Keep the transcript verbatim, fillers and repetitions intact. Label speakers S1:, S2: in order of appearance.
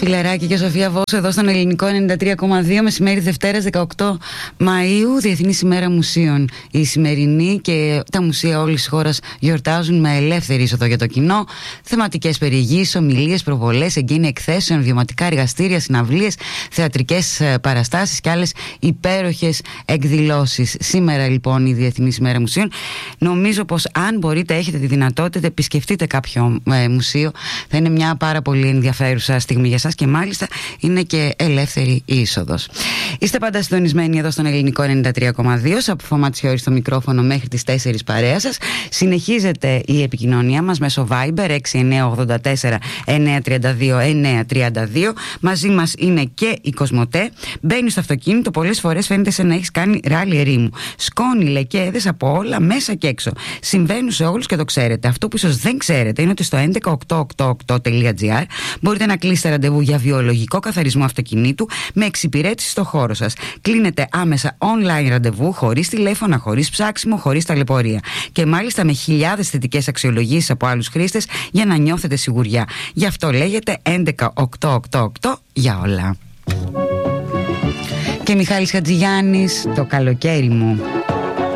S1: Φιλεράκη και Σοφία Βόσο εδώ στον Ελληνικό ενενήντα τρία κόμμα δύο. Μεσημέρι Δευτέρας δεκαοκτώ Μαΐου, Διεθνής ημέρα μουσείων η σημερινή, και τα μουσεία όλης της χώρας γιορτάζουν με ελεύθερη είσοδο για το κοινό. Θεματικές περιηγήσεις, ομιλίες, προβολές, εγγένεια εκθέσεων, βιωματικά εργαστήρια, συναυλίες, θεατρικές παραστάσεις και άλλες υπέροχες εκδηλώσεις. Σήμερα λοιπόν η Διεθνής ημέρα μουσείων. Νομίζω πως αν μπορείτε, έχετε τη δυνατότητα, επισκεφτείτε κάποιο ε, μουσείο. Θα είναι μια πάρα πολύ ενδιαφέρουσα στιγμή για σας και μάλιστα είναι και ελεύθερη η είσοδος. Είστε πάντα συντονισμένοι εδώ στον Ελληνικό ενενήντα τρία κόμμα δύο. Από Ματσιώρη στο μικρόφωνο μέχρι τις τέσσερις παρέα σας. Συνεχίζεται η επικοινωνία μας μέσω Viber έξι εννιά ογδόντα τέσσερα εννιά τριάντα δύο εννιά τριάντα δύο. Μαζί μας είναι και η Κοσμοτέ. Μπαίνει στο αυτοκίνητο, πολλές φορές φαίνεται σαν να έχεις κάνει ράλι ερήμου. Σκόνη, λεκέδες από όλα μέσα και έξω. Συμβαίνουν σε όλους και το ξέρετε. Αυτό που ίσως δεν ξέρετε είναι ότι στο έντεκα οκτακόσια ογδόντα οκτώ τελεία τζι άρ μπορείτε να κλείσετε ραντεβού για βιολογικό καθαρισμό αυτοκινήτου με εξυπηρέτηση στο χώρο σας. Κλείνετε άμεσα online ραντεβού, χωρίς τηλέφωνα, χωρίς ψάξιμο, χωρίς ταλαιπωρία. Και μάλιστα με χιλιάδες θετικές αξιολογήσεις από άλλους χρήστες για να νιώθετε σιγουριά. Γι' αυτό λέγεται έντεκα οκτακόσια ογδόντα οκτώ για όλα. Και Μιχάλης Χατζηγιάννης, το καλοκαίρι μου.